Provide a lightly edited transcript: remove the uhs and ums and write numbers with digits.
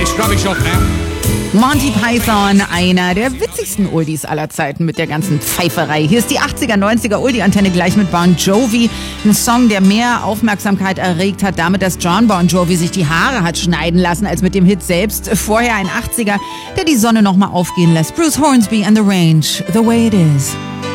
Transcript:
scrub ich off now. Monty Python, einer der witzigsten Oldies aller Zeiten mit der ganzen Pfeiferei. Hier ist die 80er, 90er Oldie-Antenne gleich mit Bon Jovi. Ein Song, der mehr Aufmerksamkeit erregt hat, damit, dass John Bon Jovi sich die Haare hat schneiden lassen, als mit dem Hit selbst. Vorher ein 80er, der die Sonne nochmal aufgehen lässt. Bruce Hornsby and the Range, The Way It Is.